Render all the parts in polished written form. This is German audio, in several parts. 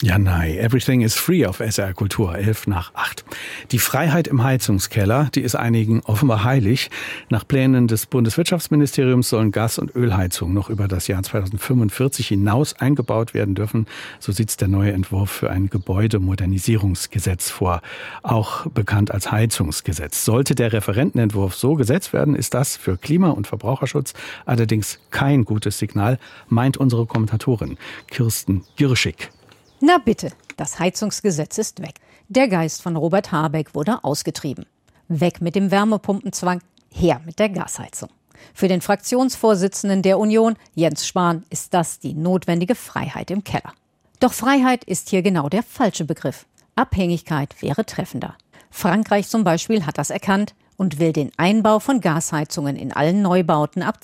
Ja, nein, everything is free auf SR Kultur, 7:11. Die Freiheit im Heizungskeller, die ist einigen offenbar heilig. Nach Plänen des Bundeswirtschaftsministeriums sollen Gas- und Ölheizungen noch über das Jahr 2045 hinaus eingebaut werden dürfen. So sieht der neue Entwurf für ein Gebäudemodernisierungsgesetz vor, auch bekannt als Heizungsgesetz. Sollte der Referentenentwurf so gesetzt werden, ist das für Klima- und Verbraucherschutz allerdings kein gutes Signal, meint unsere Kommentatorin Kirsten Girschig. Na bitte, das Heizungsgesetz ist weg. Der Geist von Robert Habeck wurde ausgetrieben. Weg mit dem Wärmepumpenzwang, her mit der Gasheizung. Für den Fraktionsvorsitzenden der Union, Jens Spahn, ist das die notwendige Freiheit im Keller. Doch Freiheit ist hier genau der falsche Begriff. Abhängigkeit wäre treffender. Frankreich zum Beispiel hat das erkannt und will den Einbau von Gasheizungen in allen Neubauten ab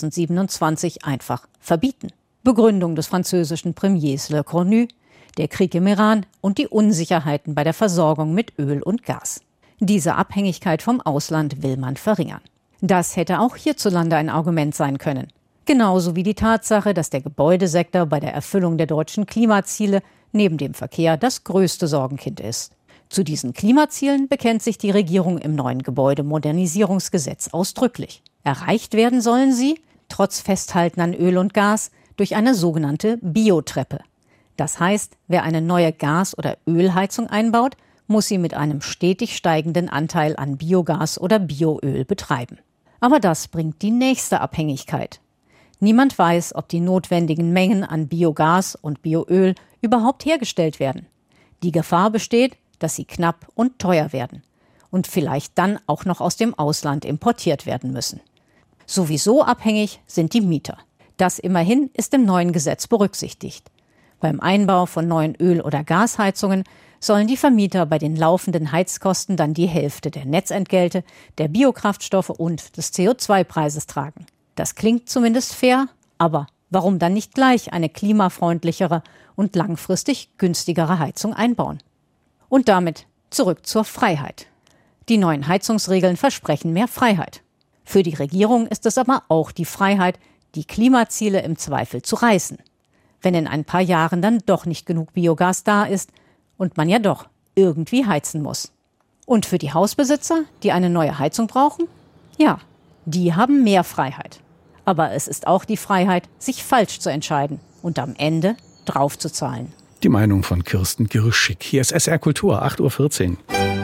2027 einfach verbieten. Begründung des französischen Premiers Le Cornu: der Krieg im Iran und die Unsicherheiten bei der Versorgung mit Öl und Gas. Diese Abhängigkeit vom Ausland will man verringern. Das hätte auch hierzulande ein Argument sein können. Genauso wie die Tatsache, dass der Gebäudesektor bei der Erfüllung der deutschen Klimaziele neben dem Verkehr das größte Sorgenkind ist. Zu diesen Klimazielen bekennt sich die Regierung im neuen Gebäudemodernisierungsgesetz ausdrücklich. Erreicht werden sollen sie, trotz Festhalten an Öl und Gas, durch eine sogenannte Biotreppe. Das heißt, wer eine neue Gas- oder Ölheizung einbaut, muss sie mit einem stetig steigenden Anteil an Biogas oder Bioöl betreiben. Aber das bringt die nächste Abhängigkeit. Niemand weiß, ob die notwendigen Mengen an Biogas und Bioöl überhaupt hergestellt werden. Die Gefahr besteht, dass sie knapp und teuer werden und vielleicht dann auch noch aus dem Ausland importiert werden müssen. Sowieso abhängig sind die Mieter. Das immerhin ist im neuen Gesetz berücksichtigt. Beim Einbau von neuen Öl- oder Gasheizungen sollen die Vermieter bei den laufenden Heizkosten dann die Hälfte der Netzentgelte, der Biokraftstoffe und des CO2-Preises tragen. Das klingt zumindest fair, aber warum dann nicht gleich eine klimafreundlichere und langfristig günstigere Heizung einbauen? Und damit zurück zur Freiheit. Die neuen Heizungsregeln versprechen mehr Freiheit. Für die Regierung ist es aber auch die Freiheit, die Klimaziele im Zweifel zu reißen. Wenn in ein paar Jahren dann doch nicht genug Biogas da ist und man ja doch irgendwie heizen muss. Und für die Hausbesitzer, die eine neue Heizung brauchen? Ja, die haben mehr Freiheit. Aber es ist auch die Freiheit, sich falsch zu entscheiden und am Ende draufzuzahlen. Die Meinung von Kirsten Girschig. Hier ist SR Kultur, 8:14 Uhr.